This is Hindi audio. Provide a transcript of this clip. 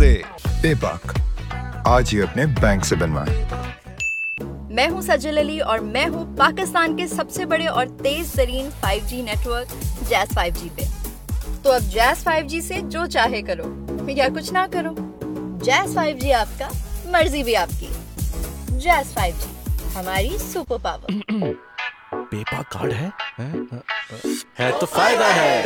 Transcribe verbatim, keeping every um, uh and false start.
दे। पेपाक, आज ही अपने बैंक से बनवाएं। मैं हूं सजल अली और मैं हूं पाकिस्तान के सबसे बड़े और तेज तरीन five G network jazz five G पे। तो अब जैज़ फाइव जी से जो चाहे करो या कुछ ना करो। जैज़ फाइव जी आपका, मर्जी भी आपकी। जैज़ फाइव जी, हमारी सुपर पावर। पेपा कार्ड है? है? है तो फायदा है।